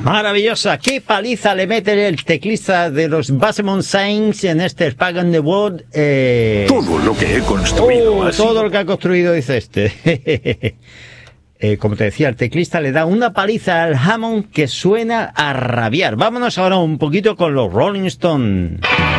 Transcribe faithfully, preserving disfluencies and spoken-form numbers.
Maravillosa, qué paliza le mete el teclista de los Basemont Saints en este Spag and the Wood. Eh... Todo lo que he construido. Oh, todo lo que ha construido, dice este. eh, como te decía, el teclista le da una paliza al Hammond que suena a rabiar. Vámonos ahora un poquito con los Rolling Stones.